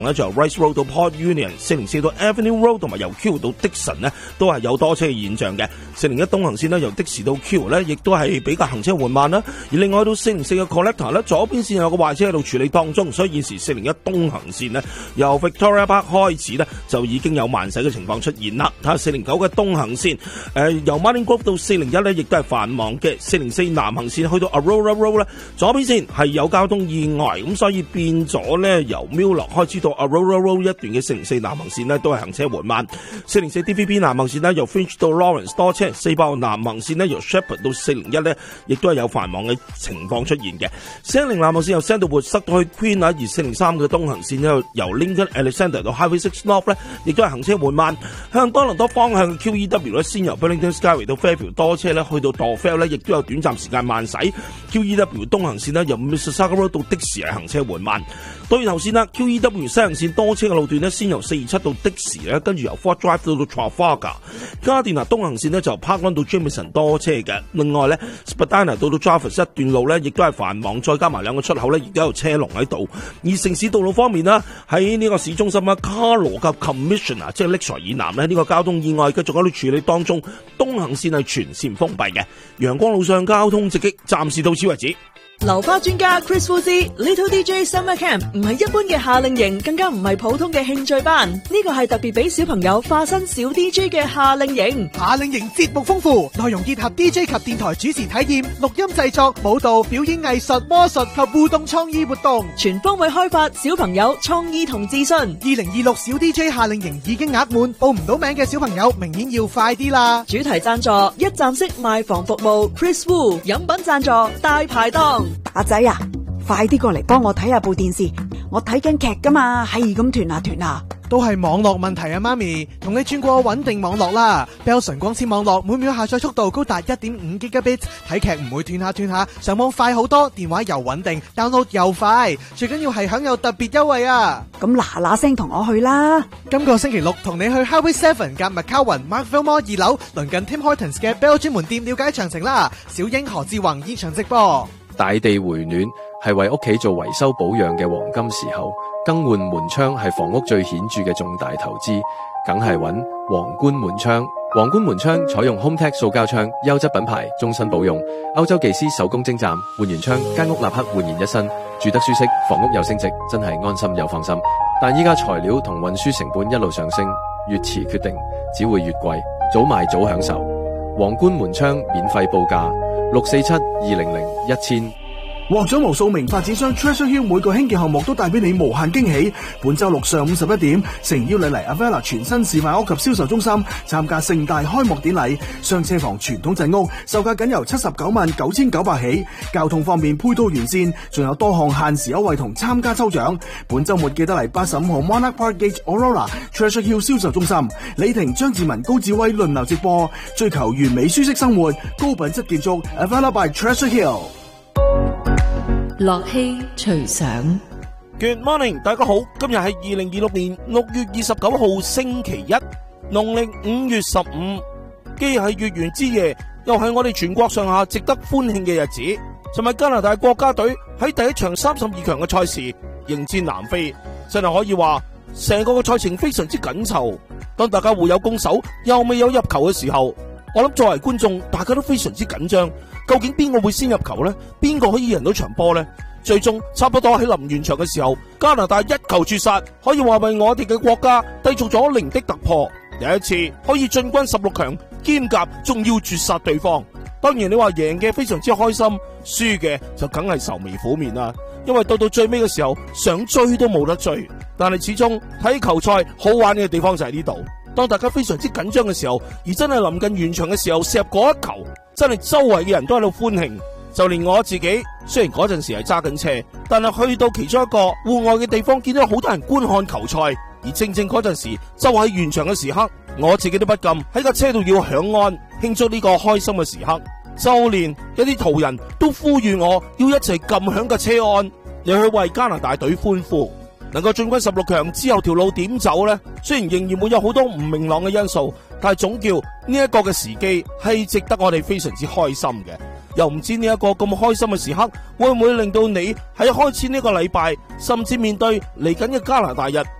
咧就由 Rice Road 到 Port Union、404 到 Avenue Road 同埋由 Q 到 Dixon 咧都係有多車嘅現象嘅。401東行線咧由的士到 Q 咧亦都係比較行車緩慢啦。而另外到404嘅 Collector 咧左邊線有個壞車喺度處理當中，所以現時401東行線咧由 Victoria Park 開始咧就已經有慢駛嘅情況出現啦。睇下409嘅東行線，由 Martin Grove 到401咧亦都係繁忙嘅。404南行線去到 Aurora Road 咧左邊線係有交通意外，咁所以變咗咧由 Miller 開始到 Aurora Road 一段嘅404南行線咧都係行車緩慢。404 DVB 南行線咧由 Finch 到 Lawrence 多車，400號南行線咧由 Shepherd 到401咧亦都係有繁忙嘅情況出現嘅。410南行線由 Sandalwood 塞到去 Queen 而403嘅東行線咧由 Lincoln Alexander 到 Highway 6 North 咧亦都係行車緩慢。向多倫多方向嘅 QEW 咧先由 Burlington Skyway 到 Fairview 多車咧去到 Dorvale 咧亦都有短暫時間慢駛。QEW 東行線咧由 Mississauga Road 到的士係行車緩慢。對頭線啦 QEW 西行線多車嘅路段咧先由427到的士咧，跟住由 Fort Drive 到 Trafalgar。加電拿東行線咧就 Parkland 到 Jameson 多車嘅。另外咧 Spadina 到 Jarvis 一段路咧亦都係繁忙，再加埋兩個出口咧亦都有車龍喺度。而城市道路方面啦，喺呢個市中心啊，卡羅及 Commissioner 即係 Lakeshore 以南咧呢個交通意外繼續喺度處理當中，東行線係全線封閉嘅。陽光路上交通直擊，暫時到此為止。 流花專家 Chris Fuzi Little DJ Summer Camp 唔係一般嘅夏令營，更加唔係普通嘅興趣班，呢個係特別俾小朋友化身小 DJ 嘅夏令營。 夏令營節目豐富，內容結合 DJ 及電台主持體驗、錄音製作、舞蹈、表演藝術、魔術及互動創意活動， 全方位開發小朋友創意同自信。 2026小 DJ 夏令營已經額滿，報唔到名嘅小朋友明顯要快啲啦。 主題贊助一站式賣房服務 Chris Wu， 飲品贊助大排檔。 打仔啊，快啲過嚟幫我睇下部電視，我睇緊劇噶嘛，係咁斷下斷下。 都係網絡問題啊，媽咪，同你轉過穩定網絡啦。Bell 純光纖網絡每秒下載速度高達 1.5 Gigabit， 睇劇唔會斷下斷下，上網快好多，電話又穩定 ，download 又快，最緊要係享有特別優惠啊！ 咁嗱聲同我去啦。 今個星期六同你去 Highway 7夾 McCowan Markville Mall 2樓，鄰近 Tim Hortons 嘅 Bell 專門店了解詳情啦。小英何志宏現場直播。 大地回暖係為屋企做維修保養嘅黃金時候，更換門窗係房屋最顯著嘅重大投資，梗係揾皇冠門窗。皇冠門窗採用 HomeTech 塑膠窗，優質品牌，終身保用。歐洲技師手工精湛，換完窗間屋立刻煥然一新，住得舒適，房屋又升值，真係安心又放心。但依家材料同運輸成本一路上升，越遲決定只會越貴，早買早享受。皇冠門窗免費報價647-200-1000。 獲咗無數名發展商 Treasure Hill 每個興建項目都帶俾你無限驚喜。本周六上午11點，誠邀你嚟 Avella 全新示範屋及銷售中心參加盛大開幕典禮。雙車房傳統陣屋售價僅由799900起，交通方面配套完善，仲有多項限時優惠同參加抽獎。本周末記得嚟85號 Monarch Park Gate Aurora Treasure Hill 銷售中心，李婷、張志文、高志威輪流直播，追求完美舒適生活，高品質建築 Avella by Treasure Hill。 樂器隨想 Good morning， 大家好，今日係2026年6月29號星期一，農曆5月15，既係月圓之夜，又係我哋全國上下值得歡慶嘅日子。尋日加拿大國家隊喺第一場32強嘅賽事迎戰南非，真係可以話成個嘅賽程非常之緊湊。當大家互有攻守又未有入球嘅時候，我諗作為觀眾大家都非常之緊張，究竟邊個會先入球呢？邊個可以贏到場波呢？最終差不多喺臨完場嘅時候，加拿大一球絕殺，可以話為我哋嘅國家締造咗零的突破，第一次可以進軍16強，兼夾仲要絕殺對方。當然你話贏嘅非常之開心，輸嘅就梗係愁眉苦面啦，因為到最尾嘅時候想追都冇得追。但係始終睇球賽好玩嘅地方就喺呢度，當大家非常之緊張嘅時候，而真係臨近完場嘅時候射入嗰一球，真係周圍嘅人都喺度歡慶。就連我自己，雖然嗰陣時係揸緊車，但係去到其中一個戶外嘅地方，見到好多人觀看球賽，而正嗰陣時就喺完場嘅時刻，我自己都不禁喺架車度要響安慶祝呢個開心嘅時刻。就連一啲途人都呼籲我要一齊撳響架車按，又去為加拿大隊歡呼。能夠進軍16強之後條路點走呢？雖然仍然會有好多唔明朗嘅因素，但係總叫呢一個嘅時機係值得我哋非常之開心嘅。 又唔知呢一個咁開心嘅時刻，會唔會令到你喺開始呢個禮拜，甚至面對嚟緊嘅加拿大日，